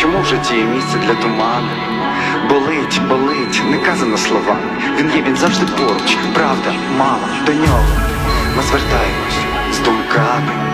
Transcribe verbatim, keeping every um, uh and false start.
Чому в житті є місце для туману? Болить, болить, не казано словами. Він є, він завжди поруч, правда, мало до нього. Ми звертаємось з думками